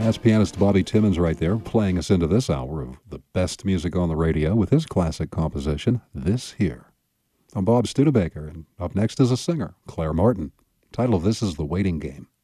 That's pianist Bobby Timmons right there, playing us into this hour of the best music on the radio with his classic composition, This Here. I'm Bob Studebaker, and up next is a singer, Claire Martin. The title of this is The Waiting Game.